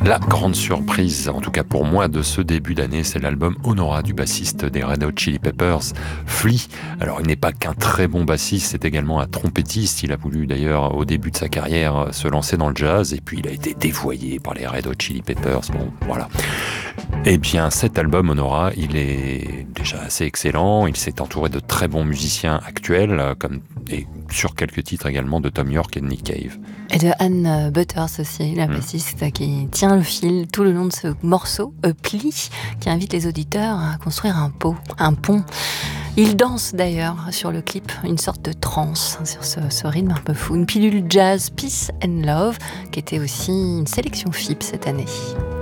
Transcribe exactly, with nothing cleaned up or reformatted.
La grande surprise, en tout cas pour moi, de ce début d'année, c'est l'album Honora du bassiste des Red Hot Chili Peppers, Flea. Alors il n'est pas qu'un très bon bassiste, c'est également un trompettiste. Il a voulu d'ailleurs au début de sa carrière se lancer dans le jazz et puis il a été dévoyé par les Red Hot Chili Peppers. Bon, voilà. Eh bien, cet album Honora, il est déjà assez excellent. Il s'est entouré de très bons musiciens actuels, comme et sur quelques titres également de Thom Yorke et de Nick Cave. Et de Ann Butters aussi, la bassiste mmh. qui tient le fil tout le long de ce morceau, A Plea, qui invite les auditeurs à construire un pont, un pont. Il danse d'ailleurs sur le clip, une sorte de transe sur ce, ce rythme un peu fou. Une pilule jazz Peace and Love, qui était aussi une sélection F I P cette année.